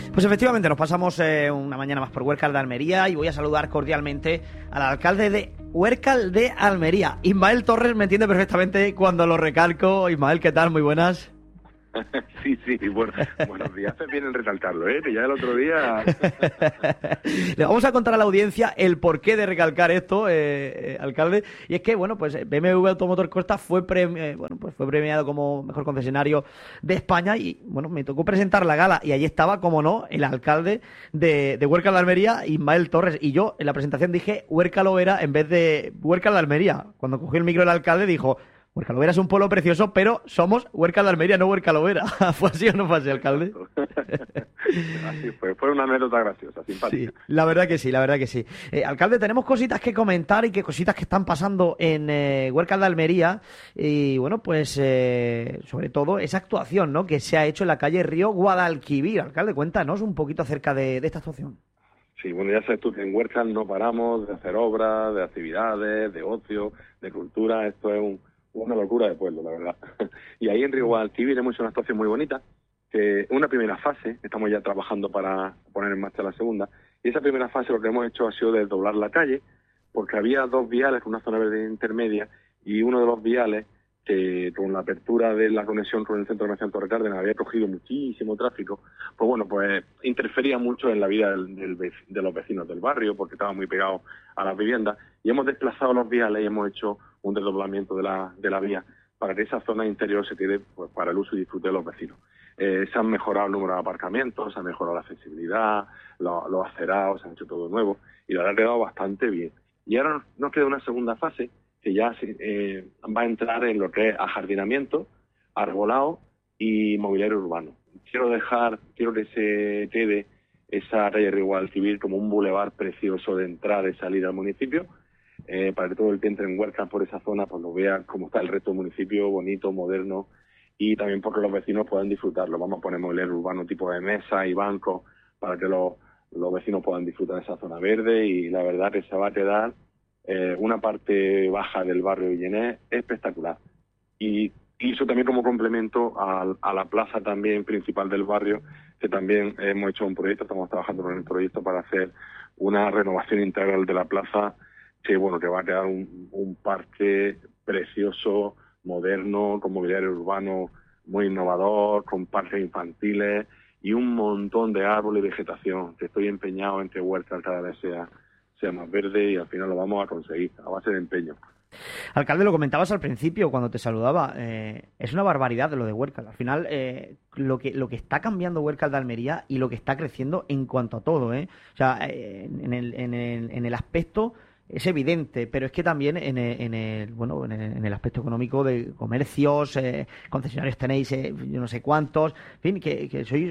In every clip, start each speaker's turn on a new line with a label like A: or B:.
A: Pues efectivamente nos pasamos una mañana más por Huércal de Almería y voy a saludar cordialmente al alcalde de Huércal de Almería. Ismael Torres me entiende perfectamente cuando lo recalco. Ismael, ¿qué tal? Muy buenas.
B: Sí, buenos días. Haces bien en resaltarlo, que ya el otro día...
A: Le vamos a contar a la audiencia el porqué de recalcar esto, alcalde, y es que, bueno, pues BMW Automotor Costa fue premiado como mejor concesionario de España y, bueno, me tocó presentar la gala y allí estaba, como no, el alcalde de Huércal de Almería, Ismael Torres, y yo en la presentación dije Huércal Overa en vez de Huércal de Almería. Cuando cogió el micro el alcalde dijo... Huércal Overa es un pueblo precioso, pero somos Huércal de Almería, no Huércal Overa. ¿Fue así o no fue así, alcalde?
B: Así fue una anécdota graciosa, simpática.
A: Sí, la verdad que sí. Alcalde, tenemos cositas que comentar y cositas que están pasando en Huércal de Almería. Y bueno, pues sobre todo esa actuación, ¿no?, que se ha hecho en la calle Río Guadalquivir. Alcalde, cuéntanos un poquito acerca de esta actuación.
B: Sí, bueno, ya sabes tú que en Huércal no paramos de hacer obras, de actividades, de ocio, de cultura. Esto es una locura de pueblo, la verdad. Y ahí en Río Guadalquivir hemos hecho una actuación muy bonita, que una primera fase, estamos ya trabajando para poner en marcha la segunda, y esa primera fase lo que hemos hecho ha sido desdoblar la calle, porque había dos viales, una zona verde intermedia, y uno de los viales, que con la apertura de la conexión con el centro comercial Torre Cárdenas había cogido muchísimo tráfico, pues interfería mucho en la vida de los vecinos del barrio, porque estaban muy pegados a las viviendas, y hemos desplazado los viales y hemos hecho un desdoblamiento de la vía para que esa zona interior se quede pues, para el uso y disfrute de los vecinos. Se han mejorado el número de aparcamientos, se ha mejorado la accesibilidad, los acerados, se han hecho todo nuevo y la verdad ha quedado bastante bien. Y ahora nos queda una segunda fase que ya va a entrar en lo que es ajardinamiento, arbolado y mobiliario urbano. Quiero que se quede esa calle Río Guadalquivir como un bulevar precioso de entrada y salida al municipio, para que todo el que entre en Huércal por esa zona pues lo vea cómo está el resto del municipio, bonito, moderno, y también porque los vecinos puedan disfrutarlo. Vamos a poner mobiliario urbano tipo de mesa y bancos para que los vecinos puedan disfrutar de esa zona verde, y la verdad que se va a quedar una parte baja del barrio Villenés espectacular. Y eso también como complemento a la plaza también principal del barrio, que también hemos hecho un proyecto, estamos trabajando con el proyecto para hacer una renovación integral de la plaza, que va a quedar un parque precioso, moderno, con mobiliario urbano muy innovador, con parques infantiles y un montón de árboles y vegetación, que estoy empeñado en que Huércal cada vez sea más verde, y al final lo vamos a conseguir a base de empeño.
A: Alcalde, lo comentabas al principio cuando te saludaba, es una barbaridad lo de Huércal. Al final, lo que está cambiando Huércal de Almería y lo que está creciendo en cuanto a todo, O sea, en el aspecto es evidente, pero es que también en el aspecto económico de comercios, concesionarios tenéis yo no sé cuántos, en fin, que sois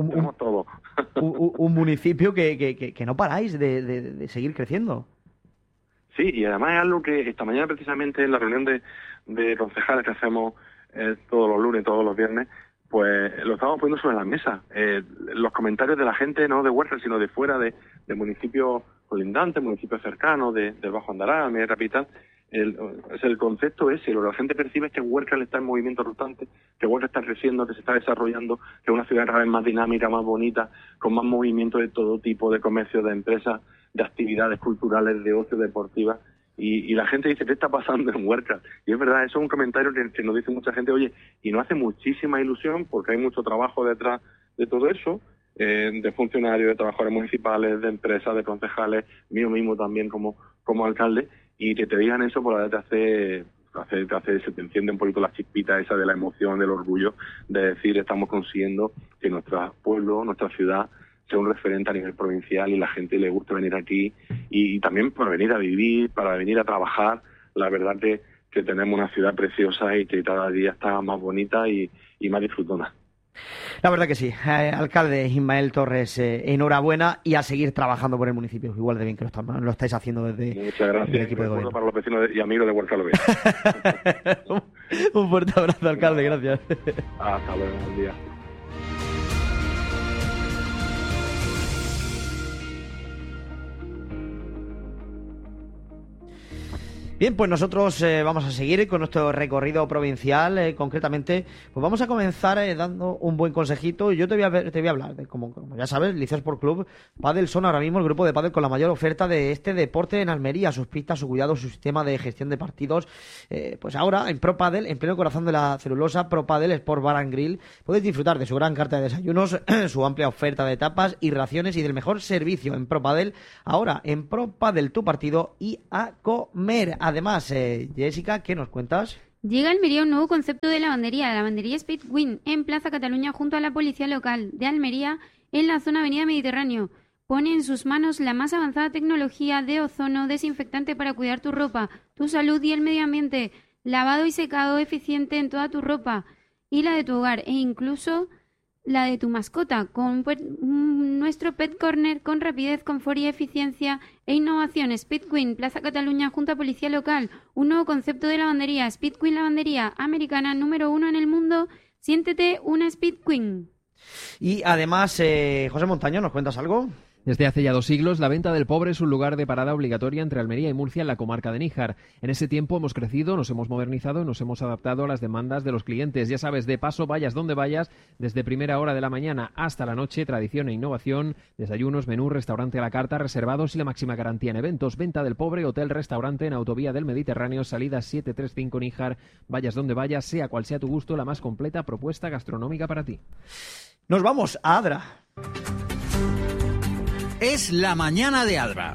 A: un municipio que no paráis de seguir creciendo.
B: Sí, y además es algo que esta mañana precisamente en la reunión de concejales que hacemos todos los lunes, todos los viernes, pues lo estamos poniendo sobre la mesa. Los comentarios de la gente, no de Huércal, sino de fuera, de municipios colindantes, municipios cercanos, del Bajo Andará, media capital. El concepto ese, lo que la gente percibe es que Huércal está en movimiento constante, que Huércal está creciendo, que se está desarrollando, que es una ciudad cada vez más dinámica, más bonita, con más movimiento de todo tipo de comercio, de empresas, de actividades culturales, de ocio, deportivas, y la gente dice, ¿qué está pasando en Huércal? Y es verdad, eso es un comentario que nos dice mucha gente, oye, y nos hace muchísima ilusión porque hay mucho trabajo detrás de todo eso, de funcionarios, de trabajadores municipales, de empresas, de concejales, mío mismo también como alcalde, y que te digan eso, por la verdad se te enciende un poquito la chispita esa de la emoción, del orgullo, de decir, estamos consiguiendo que nuestro pueblo, nuestra ciudad, sea un referente a nivel provincial y la gente le guste venir aquí y también para venir a vivir, para venir a trabajar. La verdad que tenemos una ciudad preciosa y que cada día está más bonita y más disfrutona.
A: La verdad que sí. Alcalde Ismael Torres, enhorabuena y a seguir trabajando por el municipio, igual de bien que lo estáis haciendo desde el equipo de gobierno.
B: Para los vecinos y amigos de Huércal Overa.
A: Un fuerte abrazo, alcalde, gracias.
B: Hasta luego, buen día.
A: Bien, pues nosotros vamos a seguir con nuestro recorrido provincial. Concretamente, pues vamos a comenzar dando un buen consejito. Yo te voy a hablar de, como ya sabes, Liceo Sport Club Pádel son ahora mismo el grupo de pádel con la mayor oferta de este deporte en Almería. Sus pistas, su cuidado, su sistema de gestión de partidos. Pues ahora, en Pro Pádel, en pleno corazón de la celulosa, Pro Pádel Sport Bar and Grill, puedes disfrutar de su gran carta de desayunos, su amplia oferta de tapas y raciones y del mejor servicio en Pro Pádel. Ahora, en Pro Pádel, tu partido y a comer. Además, Jessica, ¿qué nos cuentas?
C: Llega a Almería un nuevo concepto de lavandería Speedwin, en Plaza Cataluña junto a la policía local de Almería, en la zona Avenida Mediterráneo. Pone en sus manos la más avanzada tecnología de ozono desinfectante para cuidar tu ropa, tu salud y el medio ambiente, lavado y secado eficiente en toda tu ropa y la de tu hogar e incluso la de tu mascota, con nuestro Pet Corner con rapidez, confort y eficiencia e innovación. Speedwin, Plaza Cataluña, junto a Policía Local, un nuevo concepto de lavandería. Speedwin, lavandería americana número 1 en el mundo. Siéntete una Speedwin.
A: Y además, José Montaño, ¿nos cuentas algo?
D: Desde hace ya 2 siglos, la venta del pobre es un lugar de parada obligatoria entre Almería y Murcia en la comarca de Níjar. En ese tiempo hemos crecido, nos hemos modernizado y nos hemos adaptado a las demandas de los clientes. Ya sabes, de paso, vayas donde vayas, desde primera hora de la mañana hasta la noche, tradición e innovación, desayunos, menú, restaurante a la carta, reservados y la máxima garantía en eventos. Venta del pobre, hotel, restaurante en Autovía del Mediterráneo, salida 735 Níjar. Vayas donde vayas, sea cual sea tu gusto, la más completa propuesta gastronómica para ti.
A: Nos vamos a Adra.
E: Es la mañana de Adra.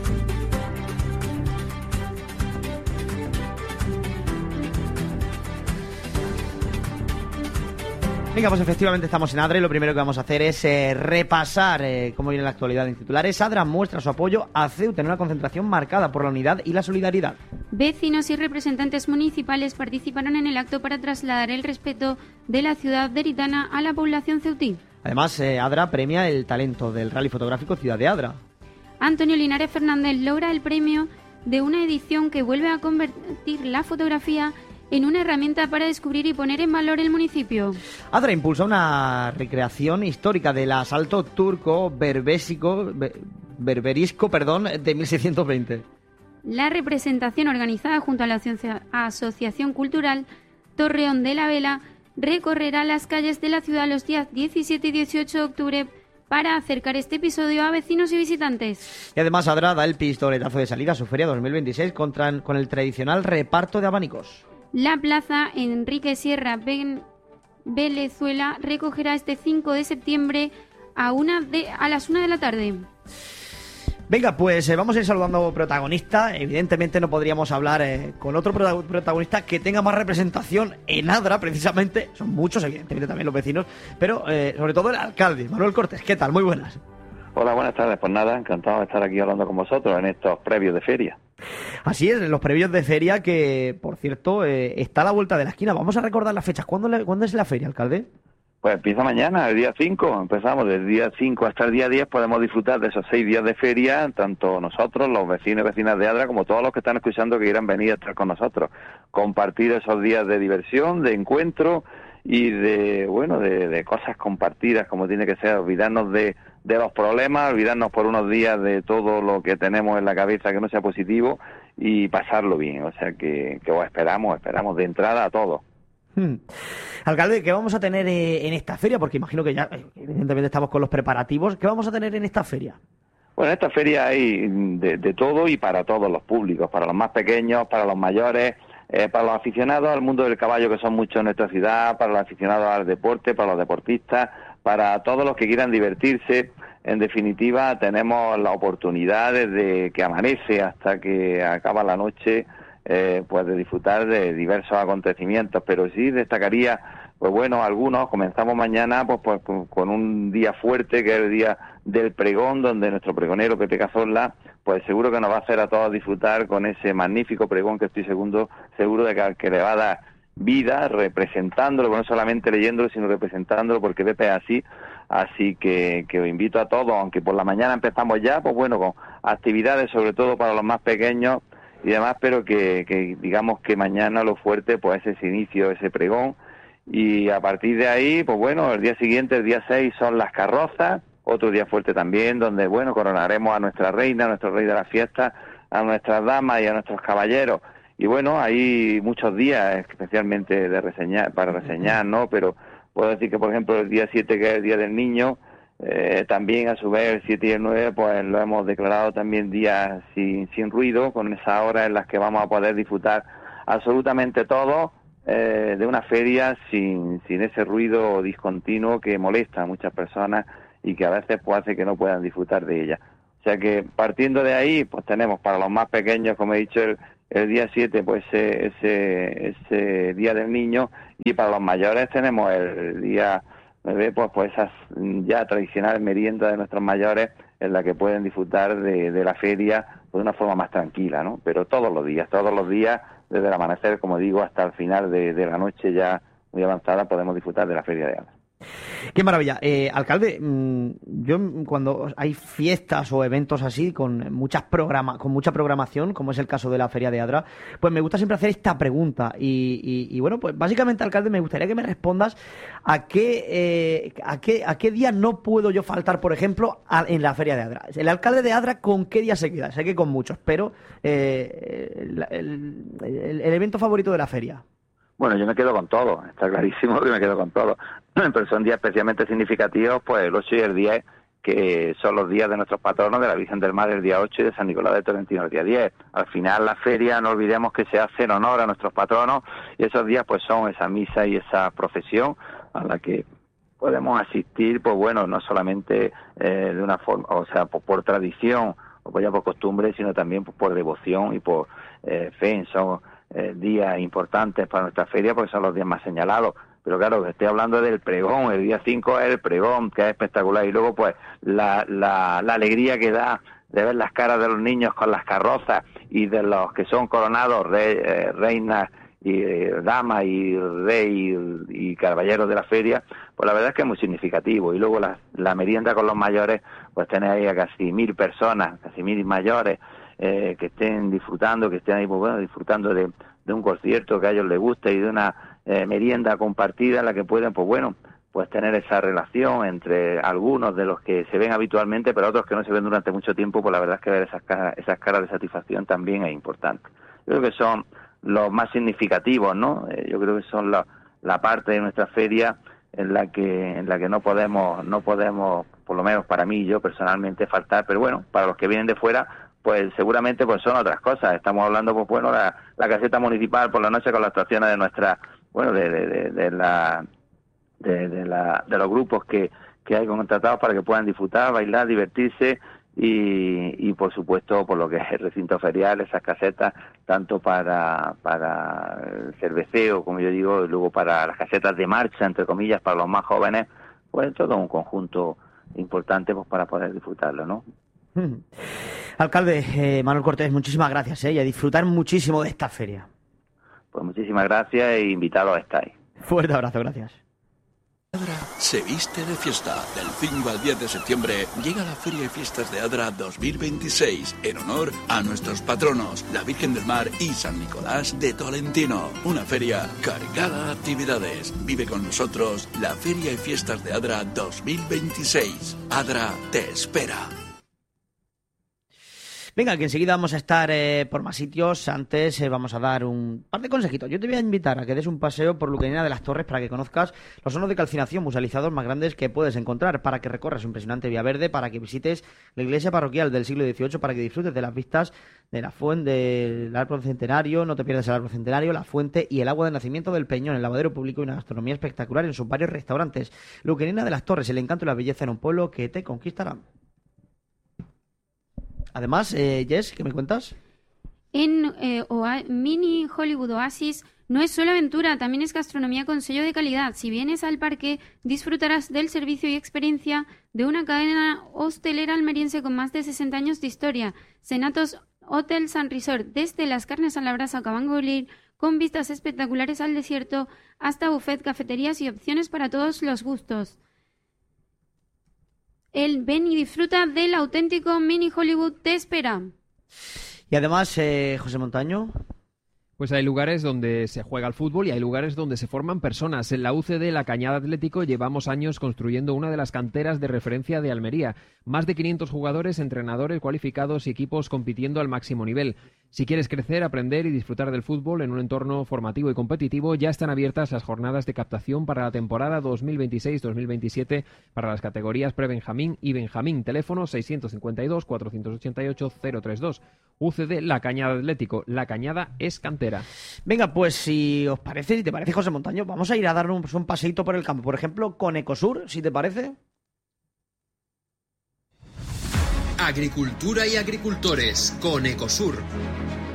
A: Venga, pues efectivamente estamos en Adra y lo primero que vamos a hacer es repasar cómo viene la actualidad en titulares. Adra muestra su apoyo a Ceuta en una concentración marcada por la unidad y la solidaridad.
C: Vecinos y representantes municipales participaron en el acto para trasladar el respeto de la ciudad deritana a la población ceutí.
A: Además, Adra premia el talento del rally fotográfico Ciudad de Adra.
C: Antonio Linares Fernández logra el premio de una edición que vuelve a convertir la fotografía en una herramienta para descubrir y poner en valor el municipio.
A: Adra impulsa una recreación histórica del asalto turco berberisco, de 1620.
C: La representación organizada junto a la Asociación Cultural Torreón de la Vela recorrerá las calles de la ciudad los días 17 y 18 de octubre para acercar este episodio a vecinos y visitantes.
A: Y además Adra da el pistoletazo de salida a su feria 2026 con el tradicional reparto de abanicos.
C: La plaza Enrique Sierra Venezuela recogerá este 5 de septiembre a las 1 de la tarde.
A: Venga, pues vamos a ir saludando protagonistas. Evidentemente no podríamos hablar con otro protagonista que tenga más representación en Adra, precisamente. Son muchos, evidentemente también los vecinos, pero sobre todo el alcalde, Manuel Cortés. ¿Qué tal? Muy buenas.
F: Hola, buenas tardes. Pues nada, encantado de estar aquí hablando con vosotros en estos previos de feria.
A: Así es, en los previos de feria que, por cierto, está a la vuelta de la esquina. Vamos a recordar las fechas. ¿Cuándo es la feria, alcalde?
F: Pues empieza mañana, el día 5, empezamos del día 5 hasta el día 10, podemos disfrutar de esos 6 días de feria, tanto nosotros, los vecinos y vecinas de Adra, como todos los que están escuchando que quieran venir a estar con nosotros, compartir esos días de diversión, de encuentro y de cosas compartidas, como tiene que ser, olvidarnos de los problemas, olvidarnos por unos días de todo lo que tenemos en la cabeza que no sea positivo y pasarlo bien, o sea que os esperamos de entrada a todos.
A: Alcalde, ¿qué vamos a tener en esta feria? Porque imagino que ya, evidentemente, estamos con los preparativos. ¿Qué vamos a tener en esta feria?
F: Bueno, en esta feria hay de todo y para todos los públicos, para los más pequeños, para los mayores, para los aficionados al mundo del caballo, que son muchos en nuestra ciudad, para los aficionados al deporte, para los deportistas, para todos los que quieran divertirse. En definitiva, tenemos la oportunidad desde que amanece hasta que acaba la noche, pues de disfrutar de diversos acontecimientos, pero sí destacaría, pues bueno, algunos. Comenzamos mañana pues con un día fuerte, que es el día del pregón, donde nuestro pregonero Pepe Cazorla, pues seguro que nos va a hacer a todos disfrutar con ese magnífico pregón que estoy seguro de que le va a dar vida, representándolo, no solamente leyéndolo, sino representándolo, porque Pepe es así que os invito a todos, aunque por la mañana empezamos ya, pues bueno, con actividades sobre todo para los más pequeños y demás, pero que digamos que mañana lo fuerte pues es ese inicio, ese pregón, y a partir de ahí, pues bueno, el día siguiente, el día 6, son las carrozas, otro día fuerte también, donde bueno, coronaremos a nuestra reina, a nuestro rey de la fiesta, a nuestras damas y a nuestros caballeros, Y bueno, hay muchos días, especialmente para reseñar, ¿no? Pero puedo decir que, por ejemplo, el día 7, que es el Día del Niño, también a su vez el 7 y el 9, pues lo hemos declarado también días sin ruido, con esas horas en las que vamos a poder disfrutar absolutamente todo de una feria sin ese ruido discontinuo que molesta a muchas personas y que a veces pues hace que no puedan disfrutar de ella. O sea que partiendo de ahí, pues tenemos para los más pequeños, como he dicho, el día 7, pues ese Día del Niño, y para los mayores tenemos el día 9, pues esas ya tradicionales meriendas de nuestros mayores en la que pueden disfrutar de la feria de una forma más tranquila, ¿no? Pero todos los días, desde el amanecer, como digo, hasta el final de la noche ya muy avanzada, podemos disfrutar de la Feria de Adra.
A: Qué maravilla. Alcalde, yo cuando hay fiestas o eventos así con mucha programación, como es el caso de la Feria de Adra, pues me gusta siempre hacer esta pregunta y bueno, pues básicamente, alcalde, me gustaría que me respondas a qué día no puedo yo faltar, por ejemplo, en la Feria de Adra. El alcalde de Adra, ¿con qué día se queda? Sé que con muchos, pero el evento favorito de la feria.
F: Bueno, yo me quedo con todo, está clarísimo que me quedo con todo, pero son días especialmente significativos, pues el 8 y el 10, que son los días de nuestros patronos, de la Virgen del Mar el día 8 y de San Nicolás de Tolentino el día 10. Al final la feria, no olvidemos que se hace en honor a nuestros patronos, y esos días pues son esa misa y esa procesión a la que podemos asistir, pues bueno, no solamente de una forma, o sea, por tradición o pues ya por costumbre, sino también por devoción y por fe. Son días importantes para nuestra feria porque son los días más señalados. Pero claro, estoy hablando del pregón, el día 5 es el pregón, que es espectacular, y luego pues la alegría que da de ver las caras de los niños con las carrozas y de los que son coronados, reinas y damas y rey y caballeros de la feria, pues la verdad es que es muy significativo. Y luego la merienda con los mayores, pues tenéis ahí a casi 1000 personas, casi 1000 mayores, que estén disfrutando, que estén ahí pues, bueno, disfrutando de un concierto que a ellos les guste y de una merienda compartida en la que pueden, pues bueno, pues tener esa relación entre algunos de los que se ven habitualmente, pero otros que no se ven durante mucho tiempo, pues la verdad es que ver esas caras de satisfacción también es importante. Yo creo que son los más significativos, ¿no? Yo creo que son la parte de nuestra feria en la que no podemos, por lo menos para mí, yo personalmente, faltar, pero bueno, para los que vienen de fuera, pues seguramente pues son otras cosas. Estamos hablando, pues bueno, la caseta municipal por la noche con las actuaciones de nuestra, bueno, de los grupos que hay contratados para que puedan disfrutar, bailar, divertirse y por supuesto por lo que es el recinto ferial, esas casetas, tanto para el cerveceo, como yo digo, y luego para las casetas de marcha, entre comillas, para los más jóvenes, pues todo un conjunto importante pues para poder disfrutarlo, ¿no?
A: Alcalde Manuel Cortés, muchísimas gracias, y a disfrutar muchísimo de esta feria.
F: Pues muchísimas gracias e invitados estáis.
A: Fuerte abrazo, gracias.
G: Adra se viste de fiesta. Del 5 al 10 de septiembre llega la Feria de Fiestas de Adra 2026 en honor a nuestros patronos, la Virgen del Mar y San Nicolás de Tolentino. Una feria cargada de actividades. Vive con nosotros la Feria de Fiestas de Adra 2026. Adra te espera.
A: Venga, que enseguida vamos a estar por más sitios. Antes vamos a dar un par de consejitos. Yo te voy a invitar a que des un paseo por Luquenina de las Torres para que conozcas los hornos de calcinación musealizados más grandes que puedes encontrar, para que recorras un impresionante Vía Verde, para que visites la iglesia parroquial del siglo XVIII, para que disfrutes de las vistas de la fuente del árbol centenario, no te pierdas el árbol centenario, la fuente y el agua de nacimiento del Peñón, el lavadero público y una gastronomía espectacular en sus varios restaurantes. Luquenina de las Torres, el encanto y la belleza en un pueblo que te conquistará. Además, Jess, ¿qué me cuentas?
C: En Mini Hollywood Oasis no es solo aventura, también es gastronomía con sello de calidad. Si vienes al parque, disfrutarás del servicio y experiencia de una cadena hostelera almeriense con más de 60 años de historia. Senatos Hotels and Resort, desde las carnes a la brasa a Bangor, con vistas espectaculares al desierto, hasta buffet, cafeterías y opciones para todos los gustos. El ven y disfruta del auténtico Mini Hollywood te espera.
A: Y además, José Montaño,
D: Pues hay lugares donde se juega al fútbol y hay lugares donde se forman personas. En la UCD La Cañada Atlético llevamos años construyendo una de las canteras de referencia de Almería. Más de 500 jugadores, entrenadores cualificados y equipos compitiendo al máximo nivel. Si quieres crecer, aprender y disfrutar del fútbol en un entorno formativo y competitivo, ya están abiertas las jornadas de captación para la temporada 2026-2027 para las categorías pre-Benjamín y Benjamín. Teléfono 652-488-032. UCD La Cañada Atlético. La Cañada es cantera.
A: Venga, pues si os parece, si te parece, José Montaño, vamos a ir a dar un paseíto por el campo. Por ejemplo, con Ecosur, si te parece.
H: Agricultura y agricultores con Ecosur.